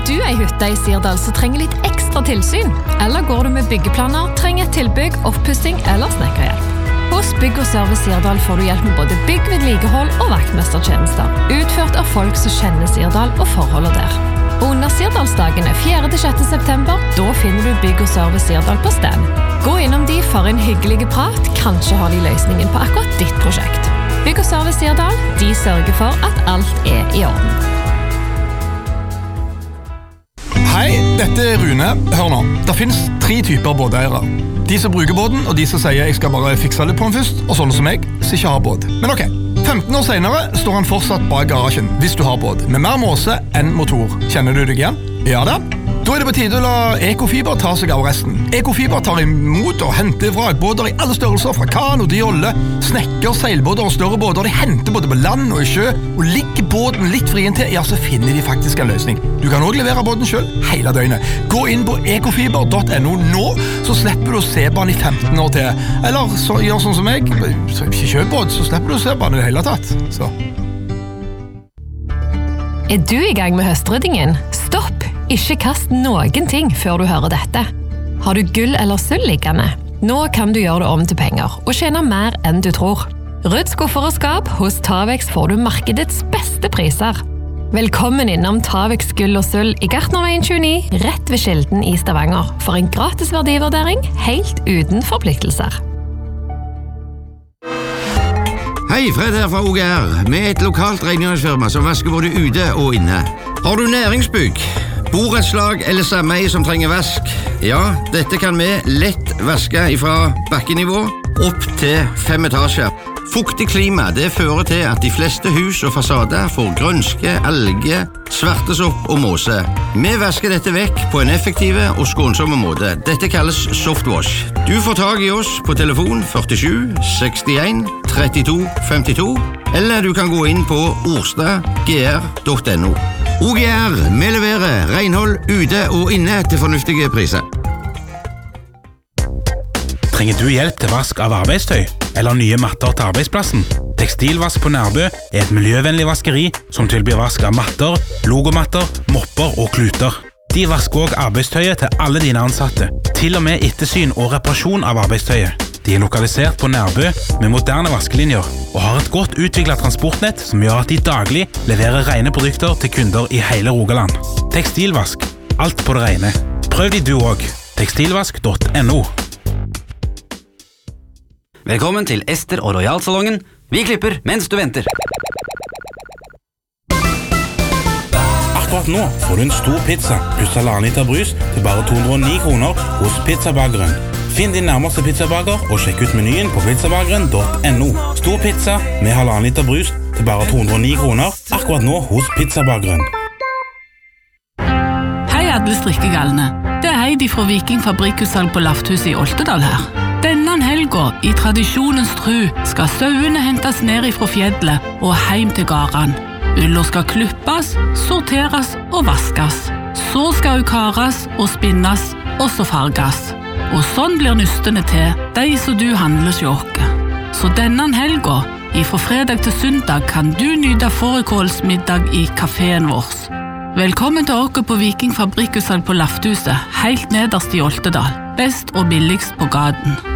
du ei hytte I Sirdal som trenger litt ekstra tilsyn? Eller går du med byggeplaner, trenger et tilbygg, oppussing eller snekkerhjelp? Hos Bygg og Service Sirdal får du hjelp med både bygg, vedlikehold og vaktmestertjenester, utført av folk som kjenner Sirdal og forholdet der. Og under Sirdalsdagene 4.–6. september, da finner du Bygg og Service Sirdal på stand. Gå innom de for en hyggelig prat, kanskje har de løsningen på akkurat ditt prosjekt. Bygg og Service Sirdal, de sørger for at alt I orden. Hei, dette Rune. Hør nå, det finnes 3 typer båteiere. De som bruker båten, og de som sier jeg skal bare fikse litt på den først, og sånne som jeg, som ikke har båt. Men ok, 15 år senere står han fortsatt bak garasjen, hvis du har båt, med mer måse enn motor. Kjenner du deg igjen? Ja da. Da det på tide å la Ekofiber ta seg av resten. Ekofiber tar imot og henter vrakbåter I alle størrelser, fra kano, jolle, snekker, seilbåter og større båter. De henter både på land og I sjø, og ligger båten litt frien til, ja, så finner de faktisk en løsning. Du kan også levere båten selv, hele døgnet. Gå inn på ekofiber.no nå, så slipper du å se på den I 15 år til. Eller så gjør sånn som jeg, ikke kjøp båt, så slipper du å se på den I det hele tatt. Så. Du I gang med høstryddingen? Stopp! Ikke kast noen ting før du hører dette. Har du gull eller sølv liggende? Nå kan du gjøre det om til penger og tjene mer enn du tror. Rydd skuffer og skap, hos Tavex får du markedets beste priser. Velkommen innom Tavex gull og sølv I Gartnerveien 29, rett ved Skilden I Stavanger, for en gratis verdivurdering helt uten forpliktelser. Hei, Fred her fra OGR, med et lokalt rengjøringsfirma som vasker både ute og inne. Har du næringsbygg, borettslag eller sameie som trenger vask? Ja, dette kan vi lett vaske fra bakkenivå opp til 5 etasjer. Fuktig klima, det fører til at de fleste hus og fasader får grønske, alge, svartesopp og måse. Vi vasker dette vekk på en effektiv og skånsomme måte. Dette kalles softwash. Du får tag I oss på telefon 47 61 32 52, eller du kan gå inn på orstadgr.no. OGR, vi leverer renhold ute og inne til fornuftige priser. Trenger du hjelp til vask av arbeidstøy eller nye matter til arbeidsplassen? Tekstilvask på Nærbø et miljøvennlig vaskeri som tilbyr vask av matter, logomatter, mopper og kluter. De vasker også arbeidstøyet til alle dine ansatte, til og med ettersyn og reparasjon av arbeidstøyet. De lokalisert på Nærbø med moderne vaskelinjer og har et godt utviklet transportnett som gjør at de daglig leverer rene produkter til kunder I hele Rogaland. Tekstilvask, alt på det rene. Prøv de du også. Tekstilvask.no. Velkommen til Ester og Royal-salongen. Vi klipper mens du venter. Akkurat nå får du en stor pizza pluss 1,5 liter brus til bare 209 kroner hos Pizzabageren. Finn din nærmeste pizzabager og sjekk ut menyen på pizzabageren.no. Stor pizza med 1,5 liter brus til bare 209 kroner akkurat nå hos Pizzabageren. Hei alle strikkegalne. Det Heidi fra Viking Fabrikkutsalg på Lafthuset I Oltedal her. Denne helga, I tradisjonens tru, skal sauene hentes ned fra fjellet og heim til garan. Uller skal kluppes, sorteres og vaskes. Så skal hun kares og spinnes, og så farges. Og sånn blir nystene til, de som du handler sjåke. Så denne helga, fra fredag til søndag, kan du nyte fårikålsmiddag I kaféen vår. Velkommen til dere på Viking Fabrikkutsalg på Lafthuset, helt nederst I Oltedal. Best og billigst på gaten.